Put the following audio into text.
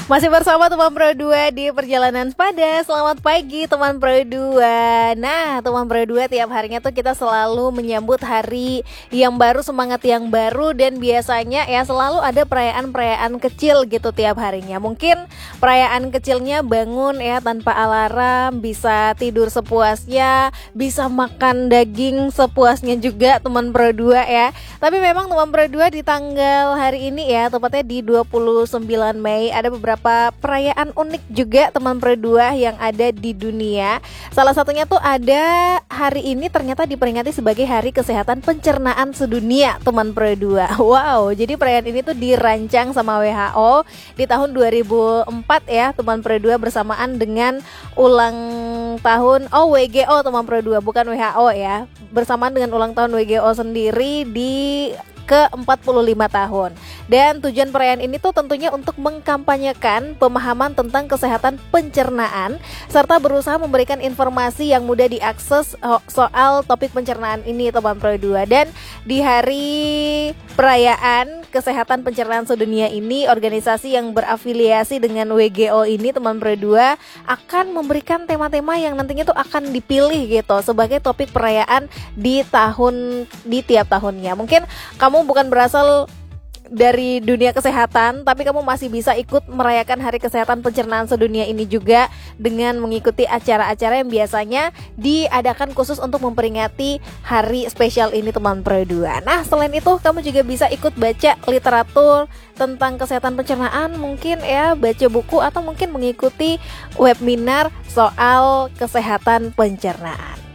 Masih bersama teman Pro 2 di Perjalanan Sepada. Selamat pagi teman Pro 2. Nah, teman Pro 2, tiap harinya tuh kita selalu menyambut hari yang baru, semangat yang baru. Dan biasanya ya selalu ada perayaan-perayaan kecil gitu tiap harinya. Mungkin perayaan kecilnya bangun ya tanpa alarm, bisa tidur sepuasnya, bisa makan daging sepuasnya juga teman Pro 2 ya. Tapi memang teman Pro 2 di tanggal hari ini ya, tepatnya di 29 Mei, ada beberapa perayaan unik juga teman Pro 2 yang ada di dunia. Salah satunya tuh ada hari ini ternyata diperingati sebagai Hari Kesehatan Pencernaan Sedunia teman Pro 2. Wow, jadi perayaan ini tuh dirancang sama WHO di tahun 2004 ya teman Pro 2, bersamaan dengan ulang tahun WGO teman Pro 2, bukan WHO ya. Bersamaan dengan ulang tahun WGO sendiri di ke-45 tahun. Dan tujuan perayaan ini tuh tentunya untuk mengkampanyekan pemahaman tentang kesehatan pencernaan serta berusaha memberikan informasi yang mudah diakses soal topik pencernaan ini teman Pro 2. Dan di hari perayaan kesehatan pencernaan sedunia ini, organisasi yang berafiliasi dengan WGO ini teman Pro 2 akan memberikan tema-tema yang nantinya tuh akan dipilih gitu sebagai topik perayaan di tiap tahunnya. Mungkin kamu bukan berasal dari dunia kesehatan, tapi kamu masih bisa ikut merayakan Hari Kesehatan Pencernaan Sedunia ini juga dengan mengikuti acara-acara yang biasanya diadakan khusus untuk memperingati hari spesial ini teman Pro 2. Nah, selain itu kamu juga bisa ikut baca literatur tentang kesehatan pencernaan, mungkin ya baca buku atau mungkin mengikuti webinar soal kesehatan pencernaan.